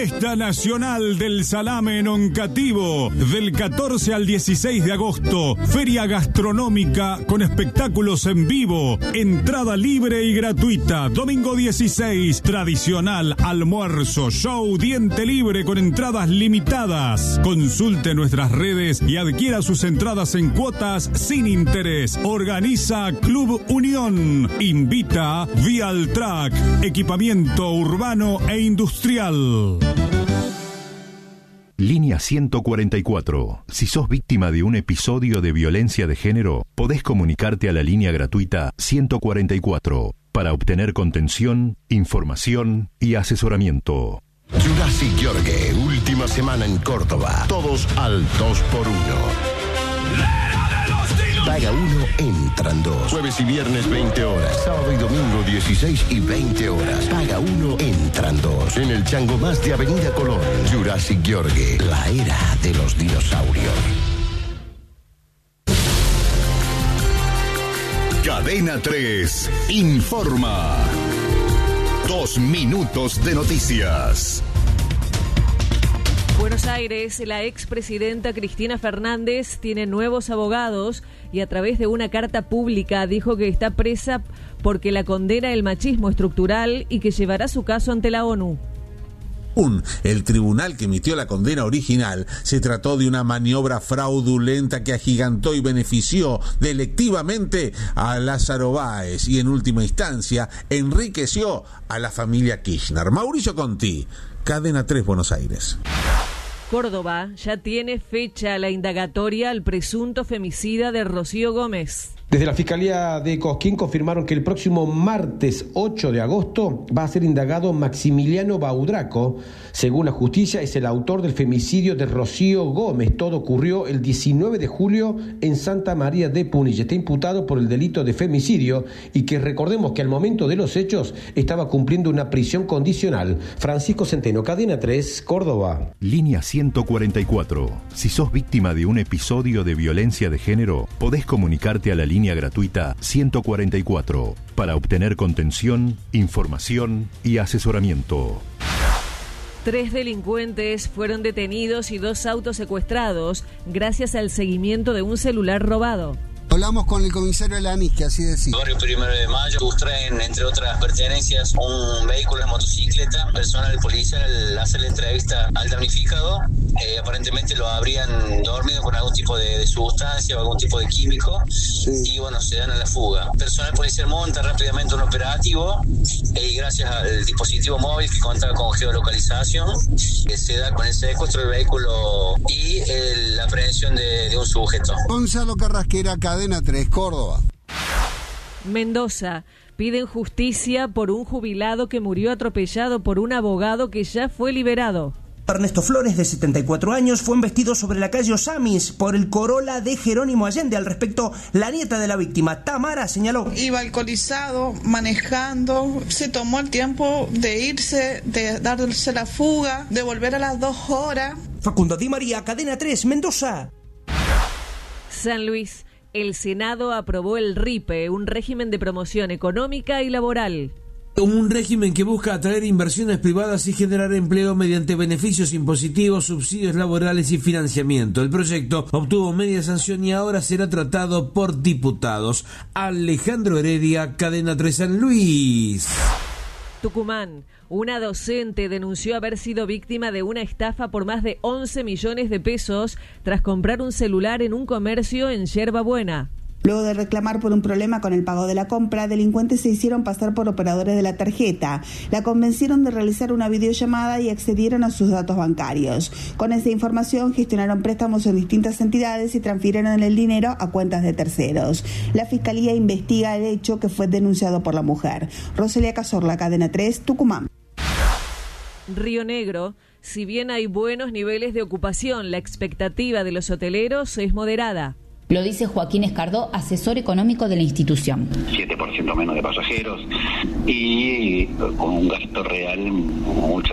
Fiesta Nacional del Salame en Oncativo, del 14 al 16 de agosto. Feria gastronómica con espectáculos en vivo. Entrada libre y gratuita. Domingo 16, tradicional almuerzo, show, diente libre con entradas limitadas. Consulte nuestras redes y adquiera sus entradas en cuotas sin interés. Organiza Club Unión. Invita Vialtrack, equipamiento urbano e industrial. Línea 144. Si sos víctima de un episodio de violencia de género, podés comunicarte a la línea gratuita 144 para obtener contención, información y asesoramiento. Jurassic Yorgue, última semana en Córdoba. Todos al 2x1. Paga 1, entran 2. Jueves y viernes 20 horas. Sábado y domingo 16 y 20 horas. Paga 1, entran 2. En el Chango Más de Avenida Colón. Jurassic Yorgue, la era de los dinosaurios. Cadena 3 informa. 2 minutos de noticias. Buenos Aires, la expresidenta Cristina Fernández tiene nuevos abogados y a través de una carta pública dijo que está presa porque la condena el machismo estructural y que llevará su caso ante la ONU. El tribunal que emitió la condena original se trató de una maniobra fraudulenta que agigantó y benefició delictivamente a Lázaro Báez y en última instancia enriqueció a la familia Kirchner. Mauricio Conti, Cadena 3, Buenos Aires. Córdoba ya tiene fecha la indagatoria al presunto femicida de Rocío Gómez. Desde la Fiscalía de Cosquín confirmaron que el próximo martes 8 de agosto va a ser indagado Maximiliano Baudraco. Según la justicia, es el autor del femicidio de Rocío Gómez. Todo ocurrió el 19 de julio en Santa María de Punilla. Está imputado por el delito de femicidio y que recordemos que al momento de los hechos estaba cumpliendo una prisión condicional. Francisco Centeno, Cadena 3, Córdoba. Línea 144. Si sos víctima de un episodio de violencia de género, podés comunicarte a la línea gratuita 144 para obtener contención, información y asesoramiento. 3 delincuentes fueron detenidos y 2 autos secuestrados gracias al seguimiento de un celular robado. Hablamos con el comisario Alanis, que así decía. Barrio 1 de Mayo sustraen, entre otras pertenencias, un vehículo de motocicleta. Personal policial hace la entrevista al damnificado. Aparentemente lo habrían dormido con algún tipo de sustancia o algún tipo de químico. Sí. Y bueno, se dan a la fuga. Personal policial monta rápidamente un operativo y gracias al dispositivo móvil que contaba con geolocalización, se da con el secuestro del vehículo y la aprehensión de un sujeto. Gonzalo Carrasquera, Cadena 3, Córdoba. Mendoza. Piden justicia por un jubilado que murió atropellado por un abogado que ya fue liberado. Ernesto Flores, de 74 años, fue embestido sobre la calle Osamis por el Corolla de Jerónimo Allende. Al respecto, la nieta de la víctima, Tamara, señaló: iba alcoholizado, manejando, se tomó el tiempo de irse, de darse la fuga, de volver a las 2 horas. Facundo Di María, Cadena 3, Mendoza. San Luis. El Senado aprobó el RIPE, un régimen de promoción económica y laboral. Un régimen que busca atraer inversiones privadas y generar empleo mediante beneficios impositivos, subsidios laborales y financiamiento. El proyecto obtuvo media sanción y ahora será tratado por diputados. Alejandro Heredia, Cadena 3, San Luis. Tucumán. Una docente denunció haber sido víctima de una estafa por más de 11 millones de pesos tras comprar un celular en un comercio en Yerba Buena. Luego de reclamar por un problema con el pago de la compra, delincuentes se hicieron pasar por operadores de la tarjeta. La convencieron de realizar una videollamada y accedieron a sus datos bancarios. Con esa información gestionaron préstamos en distintas entidades y transfirieron el dinero a cuentas de terceros. La Fiscalía investiga el hecho, que fue denunciado por la mujer. Rosalía Cazorla, Cadena 3, Tucumán. Río Negro. Si bien hay buenos niveles de ocupación, la expectativa de los hoteleros es moderada. Lo dice Joaquín Escardó, asesor económico de la institución. 7% menos de pasajeros y con un gasto real mucho